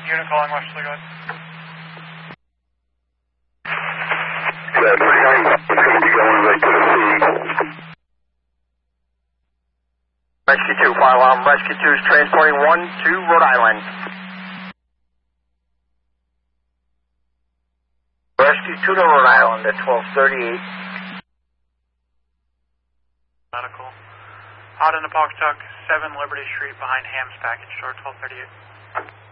Unit calling Westerly, go ahead. Yeah, 39 is going to be going right to the sea. Rescue 2, fire alarm. Rescue 2 is transporting 1 to Rhode Island. Rescue 2 to Rhode Island at 12:38. Medical. Out in the Pawcatuck, 7 Liberty Street behind Ham's package store, 12:38.